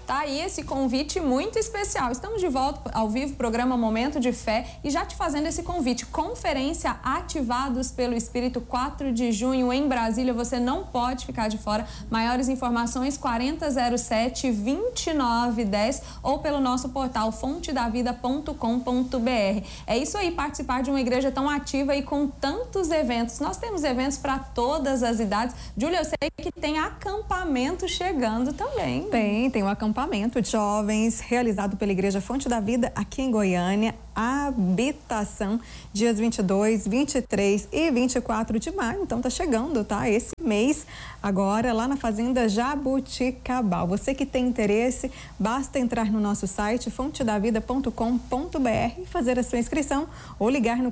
Tá aí esse convite muito especial. Estamos de volta ao vivo, programa Momento de Fé, e já te fazendo esse convite. Conferência Ativados pelo Espírito, 4 de junho em Brasília. Você não pode ficar de fora. Maiores informações 4007-2910 ou pelo nosso portal fontedavida.com.br. É isso aí, participar de uma igreja tão ativa e com tantos eventos. Nós temos eventos para todas as idades. Júlia, eu sei que tem acampamento chegando também. Tem um acampamento de jovens realizado pela Igreja Fonte da Vida aqui em Goiânia. Habitação, dias 22, 23 e 24 de maio. Então tá chegando, tá? Esse mês, agora lá na Fazenda Jabuticabal. Você que tem interesse, basta entrar no nosso site fontedavida.com.br e fazer a sua inscrição ou ligar no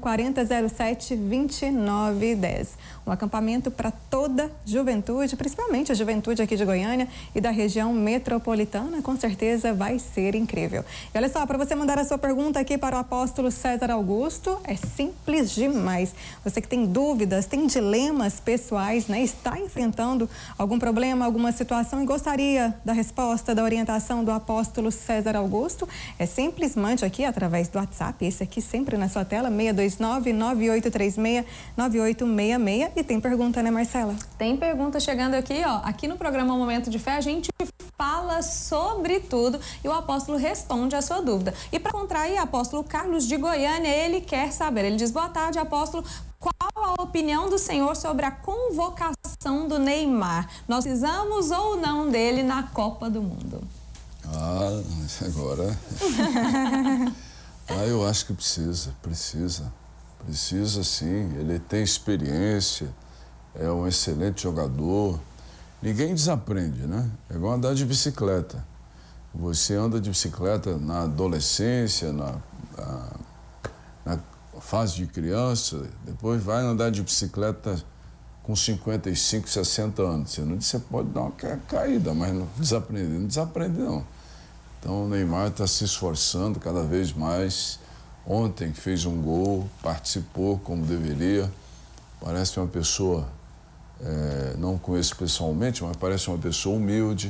4007-2910. Um acampamento para toda a juventude, principalmente a juventude aqui de Goiânia e da região metropolitana, com certeza vai ser incrível. E olha só, para você mandar a sua pergunta aqui para o apóstolo César Augusto, é simples demais. Você que tem dúvidas, tem dilemas pessoais, né? Está enfrentando algum problema, alguma situação e gostaria da resposta, da orientação do apóstolo César Augusto, é simples, mande aqui através do WhatsApp, esse aqui sempre na sua tela, 629-9836-9866. E tem pergunta, né, Marcela? Tem pergunta chegando aqui, ó. Aqui no programa Momento de Fé, a gente fala sobre tudo e o apóstolo responde a sua dúvida. E para contrair, apóstolo Carlos de Goiânia, ele quer saber. Ele diz: boa tarde, apóstolo. Qual a opinião do senhor sobre a convocação do Neymar? Nós precisamos ou não dele na Copa do Mundo? Agora... eu acho que precisa sim. Ele tem experiência, é um excelente jogador. Ninguém desaprende, né? É igual andar de bicicleta. Você anda de bicicleta na adolescência, na fase de criança, depois vai andar de bicicleta com 55, 60 anos. Você pode dar uma caída, mas não desaprende não. Então o Neymar está se esforçando cada vez mais. Ontem fez um gol, participou como deveria. Parece uma pessoa, não conheço pessoalmente, mas parece uma pessoa humilde.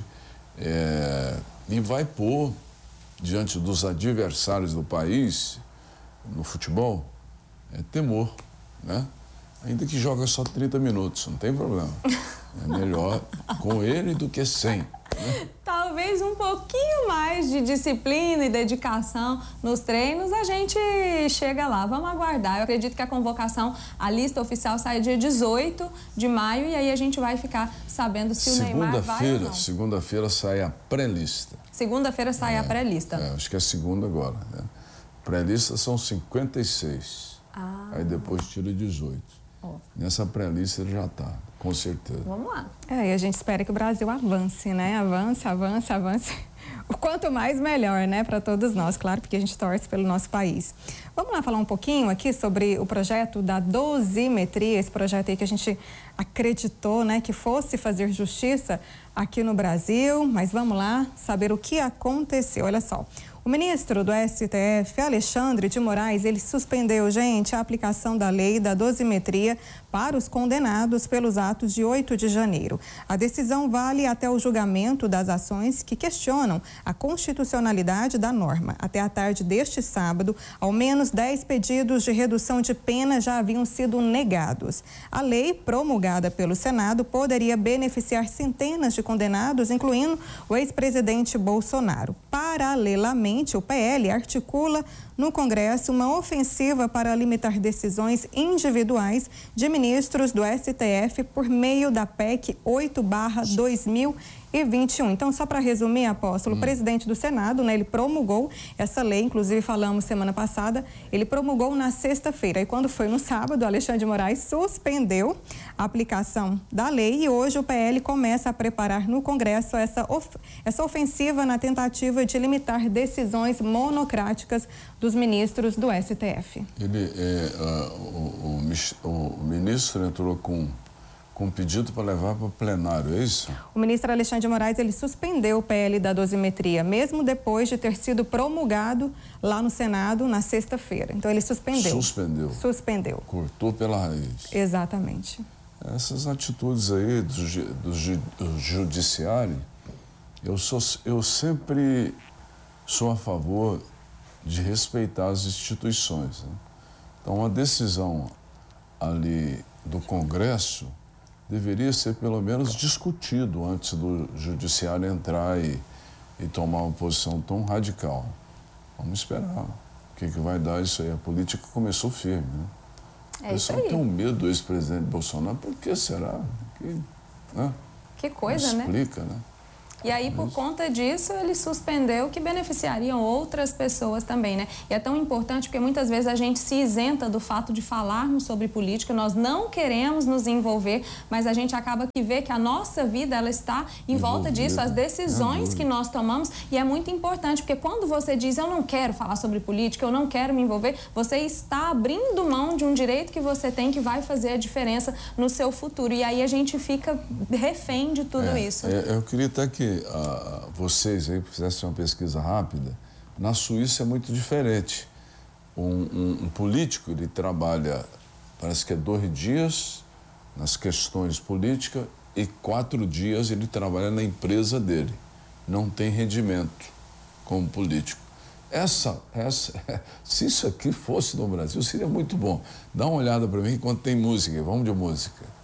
E vai pôr diante dos adversários do país, no futebol, temor, né? Ainda que joga só 30 minutos, não tem problema. É melhor com ele do que sem. Né? Talvez um pouquinho mais de disciplina e dedicação nos treinos, a gente chega lá. Vamos aguardar. Eu acredito que a convocação, a lista oficial sai dia 18 de maio e aí a gente vai ficar sabendo se o Neymar vai ou não. Segunda-feira sai a pré-lista. Segunda-feira sai a pré-lista. Acho que é segunda agora, né? Pré-lista são 56. Aí depois tira 18. Nessa pré-lista ele já está, com certeza. Vamos lá. E a gente espera que o Brasil avance, né? Avance. O quanto mais, melhor, né? Para todos nós, claro, porque a gente torce pelo nosso país. Vamos lá falar um pouquinho aqui sobre o projeto da dosimetria, esse projeto aí que a gente acreditou, né? Que fosse fazer justiça aqui no Brasil, mas vamos lá saber o que aconteceu. Olha só. O ministro do STF, Alexandre de Moraes, ele suspendeu, gente, a aplicação da lei da dosimetria para os condenados pelos atos de 8 de janeiro. A decisão vale até o julgamento das ações que questionam a constitucionalidade da norma. Até a tarde deste sábado, ao menos 10 pedidos de redução de pena já haviam sido negados. A lei, promulgada pelo Senado, poderia beneficiar centenas de condenados, incluindo o ex-presidente Bolsonaro. Paralelamente, o PL articula no Congresso uma ofensiva para limitar decisões individuais de ministros do STF por meio da PEC 8/2021. Então, só para resumir, apóstolo, o presidente do Senado, né, ele promulgou essa lei, inclusive falamos semana passada, ele promulgou na sexta-feira. E quando foi no sábado, Alexandre de Moraes suspendeu a aplicação da lei e hoje o PL começa a preparar no Congresso essa ofensiva na tentativa de limitar decisões monocráticas dos ministros do STF. O ministro entrou com um pedido para levar para o plenário, é isso? O ministro Alexandre de Moraes, ele suspendeu o PL da dosimetria, mesmo depois de ter sido promulgado lá no Senado na sexta-feira. Então, ele suspendeu. Suspendeu. Cortou pela raiz. Exatamente. Essas atitudes aí do judiciário Eu sempre sou a favor de respeitar as instituições, né? Então, uma decisão ali do Congresso deveria ser pelo menos discutido antes do judiciário entrar e tomar uma posição tão radical. Vamos esperar o que vai dar isso aí. A política começou firme, né? O pessoal tem um medo do ex-presidente Bolsonaro. Por que será? Que coisa, né? Explica, né? E aí, por conta disso, ele suspendeu que beneficiariam outras pessoas também, né? E é tão importante porque muitas vezes a gente se isenta do fato de falarmos sobre política, nós não queremos nos envolver, mas a gente acaba que vê que a nossa vida, ela está em volta disso, as decisões que nós tomamos, e é muito importante, porque quando você diz, eu não quero falar sobre política, eu não quero me envolver, você está abrindo mão de um direito que você tem que vai fazer a diferença no seu futuro, e aí a gente fica refém de tudo isso. Eu queria até que vocês aí fizessem uma pesquisa rápida. Na Suíça é muito diferente. Um político, ele trabalha, parece que é 2 dias nas questões políticas e 4 dias ele trabalha na empresa dele. Não tem rendimento como político. Se isso aqui fosse no Brasil, seria muito bom. Dá uma olhada para mim enquanto tem música. Vamos de música.